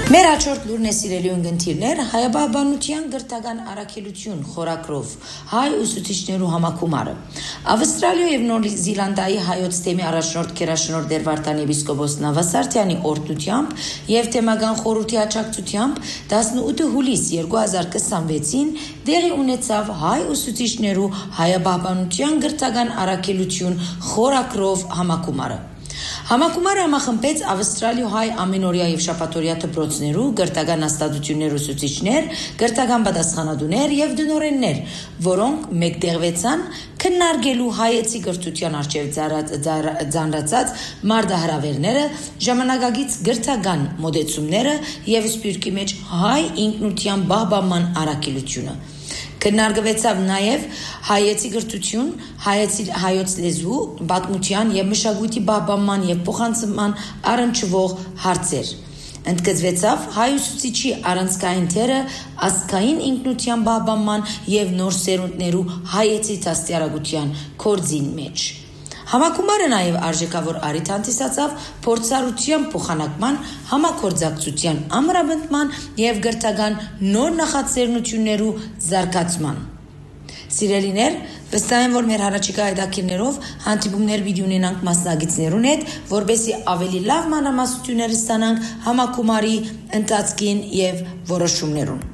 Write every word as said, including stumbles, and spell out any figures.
Մեր հաջորդ լուրն է սիրելի ունգընտիրներ, հայաբաբանության գրթական առաքելություն խորակրով հայ ուսուցիչներու համակումարը։ Ավստրալիա եւ Նոր Զիլանդիայի հայոց թեմի առաջնորդ քերաշնորհ Դերվարտան եպիսկոպոս Նավասարդյանի օրդությամբ եւ թեմական խորհրդի աջակցությամբ տասնութ հուլիս երկու հազար քսանվեցին դեղի ունեցավ հայ ուսուցիչներու հայաբաբանության գրթական առաքելություն խորակրով համակումարը։ Համակումարը համախմբեց Ավստրալիա հայ ամենօրյա եւ շաբաթօրյա դպրոցներու գրթական հաստատություններ ուսուցիչներ, գրթական պատասխանատուներ եւ դնորեններ, որոնք մեկտեղվեցան քննարկելու հայեցի գրթության արժեվ ծանրացած մարդահրավերները, ժամանակակից գրթական մոդեցումները եւ սպիրկի մեջ հայ ինքնության բահբանման առաքելությունը։ Քննարկվեցավ նաև հայեցի գրթություն, հայեցի հայոց լեզու, պատմության եւ մշակույթի բահբանման եւ փոխանցման առնչվող հարցեր։ Ընդգծվեցավ հայ ուսուցիչի առանցքային թերը ազգային ինքնության բահբանման եւ նոր սերունդներու հայեցի դաստիարակության կորձին մեջ։ Համակումարը նաև արժեքավոր առիթ հանդիսացավ փորձառության փոխանակման, համագործակցության ամրապնդման եւ գրթական նոր նախաձեռնություններու զարգացման։ Սիրելիներ, վստահ եմ, որ մեր հառաջիկա հետաքրքիրներով հանդիպումներ պիտի ունենանք մասնագետներուն հետ, որպեսզի ավելի լավ մանրամասնություններ ստանանք համակումարի ընթացքին եւ որոշումներուն։